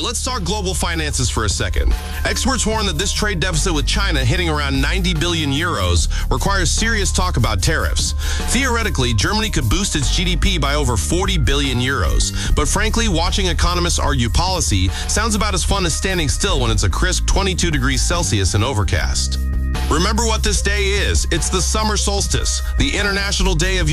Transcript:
let's talk global finances for a second. Experts warn that this trade deficit with China hitting around 90 billion euros requires serious talk about tariffs. Theoretically, Germany could boost its GDP by over 40 billion euros. But frankly, watching economists argue policy sounds about as fun as standing still when it's a crisp 22 degrees Celsius and overcast. Remember what this day is. It's the summer solstice, the International Day of